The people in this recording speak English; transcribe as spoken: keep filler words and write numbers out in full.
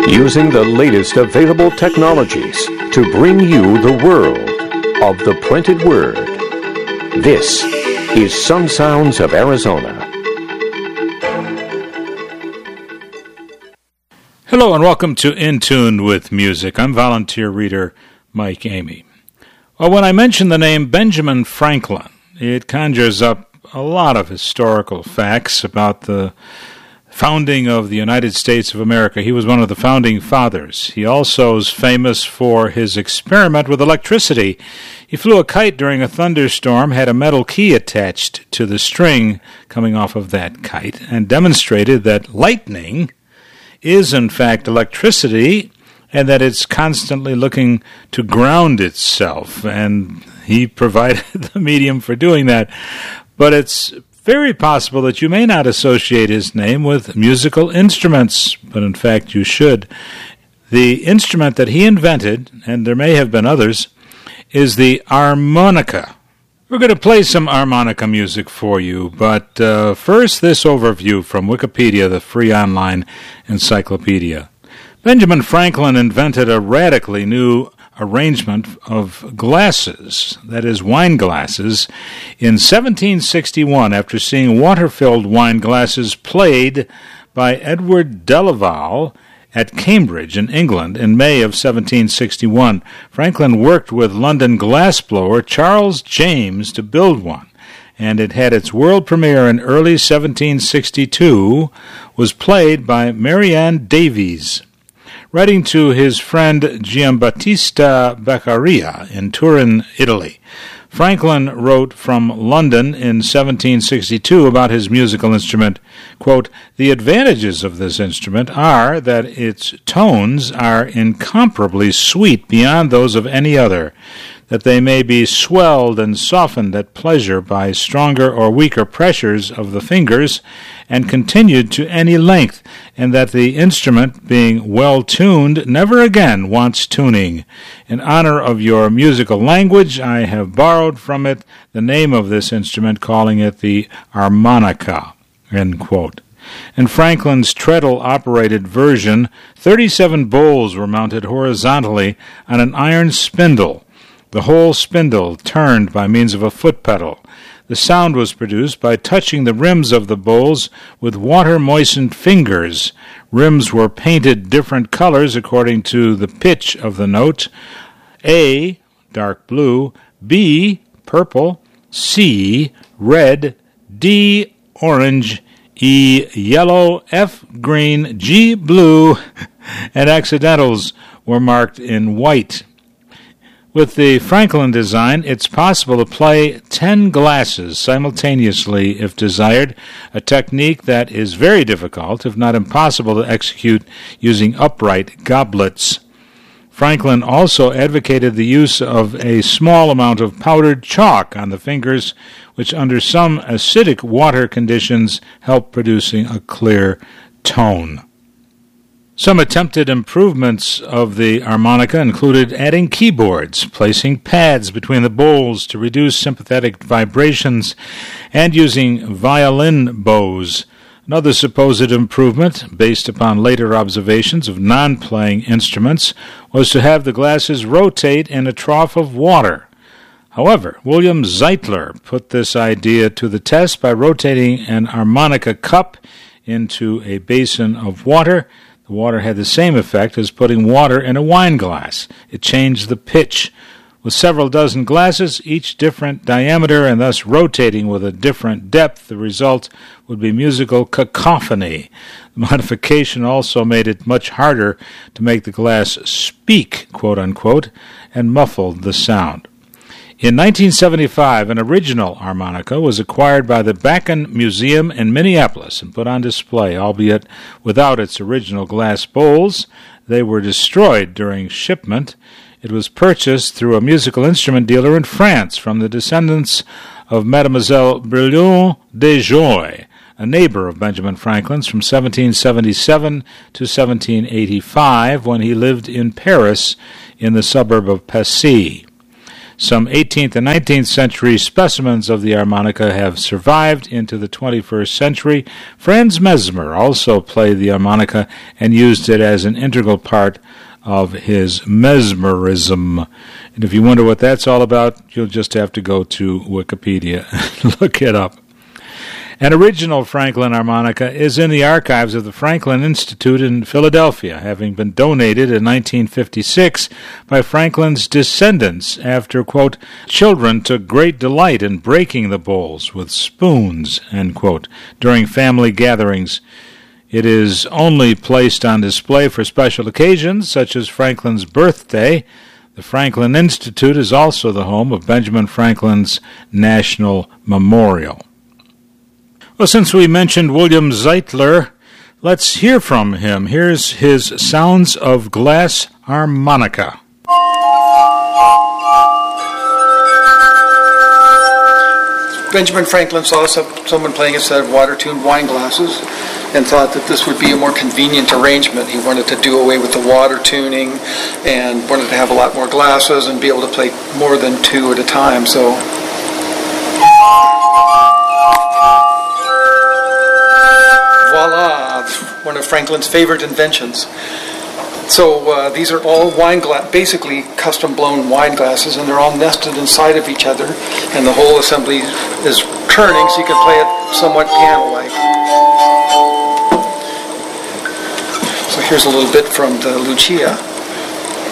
using the latest available technologies to bring you the world of the printed word. This is Sun Sounds of Arizona. Hello and welcome to In Tune with Music. I'm volunteer reader Mike Amy. Well, when I mention the name Benjamin Franklin, it conjures up a lot of historical facts about the founding of the United States of America. He was one of the founding fathers. He also is famous for his experiment with electricity. He flew a kite during a thunderstorm, had a metal key attached to the string coming off of that kite, and demonstrated that lightning is in fact electricity and that it's constantly looking to ground itself. And he provided the medium for doing that. But it's very possible that you may not associate his name with musical instruments, but in fact you should. The instrument that he invented, and there may have been others, is the harmonica. We're going to play some harmonica music for you, but uh, first this overview from Wikipedia, the free online encyclopedia. Benjamin Franklin invented a radically new arrangement of glasses, that is, wine glasses, in seventeen sixty-one after seeing water-filled wine glasses played by Edward Delaval at Cambridge in England in May of seventeen sixty-one. Franklin worked with London glassblower Charles James to build one, and it had its world premiere in early seventeen sixty-two, was played by Marianne Davies. Writing to his friend Giambattista Beccaria in Turin, Italy, Franklin wrote from London in seventeen sixty-two about his musical instrument, quote, "The advantages of this instrument are that its tones are incomparably sweet beyond those of any other, that they may be swelled and softened at pleasure by stronger or weaker pressures of the fingers, and continued to any length, and that the instrument, being well tuned, never again wants tuning. In honor of your musical language, I have borrowed from it the name of this instrument, calling it the harmonica." End quote. In Franklin's treadle-operated version, thirty-seven bowls were mounted horizontally on an iron spindle, the whole spindle turned by means of a foot pedal. The sound was produced by touching the rims of the bowls with water-moistened fingers. Rims were painted different colors according to the pitch of the note: A, dark blue; B, purple; C, red; D, orange; E, yellow; F, green; G, blue, and accidentals were marked in white. With the Franklin design, it's possible to play ten glasses simultaneously if desired, a technique that is very difficult, if not impossible, to execute using upright goblets. Franklin also advocated the use of a small amount of powdered chalk on the fingers, which under some acidic water conditions help producing a clear tone. Some attempted improvements of the harmonica included adding keyboards, placing pads between the bowls to reduce sympathetic vibrations, and using violin bows. Another supposed improvement, based upon later observations of non-playing instruments, was to have the glasses rotate in a trough of water. However, William Zeitler put this idea to the test by rotating an harmonica cup into a basin of water. The water had the same effect as putting water in a wine glass. It changed the pitch. With several dozen glasses, each different diameter and thus rotating with a different depth, the result would be musical cacophony. The modification also made it much harder to make the glass speak, quote-unquote, and muffled the sound. In nineteen seventy-five, an original harmonica was acquired by the Bakken Museum in Minneapolis and put on display, albeit without its original glass bowls. They were destroyed during shipment. It was purchased through a musical instrument dealer in France from the descendants of Mademoiselle Brilliant de Joy, a neighbor of Benjamin Franklin's from seventeen seventy-seven to seventeen eighty-five, when he lived in Paris in the suburb of Passy. Some eighteenth and nineteenth century specimens of the harmonica have survived into the twenty-first century. Franz Mesmer also played the harmonica and used it as an integral part of his mesmerism. And if you wonder what that's all about, you'll just have to go to Wikipedia and look it up. An original Franklin harmonica is in the archives of the Franklin Institute in Philadelphia, having been donated in nineteen fifty-six by Franklin's descendants after, quote, children took great delight in breaking the bowls with spoons, end quote, during family gatherings. It is only placed on display for special occasions, such as Franklin's birthday. The Franklin Institute is also the home of Benjamin Franklin's National Memorial. Well, since we mentioned William Zeitler, let's hear from him. Here's his Sounds of Glass Harmonica. Benjamin Franklin saw someone playing a set of water-tuned wine glasses and thought that this would be a more convenient arrangement. He wanted to do away with the water tuning and wanted to have a lot more glasses and be able to play more than two at a time. So, voila, one of Franklin's favorite inventions. So uh, these are all wine glass, basically custom-blown wine glasses, and they're all nested inside of each other, and the whole assembly is turning, so you can play it somewhat piano-like. So here's a little bit from the Lucia.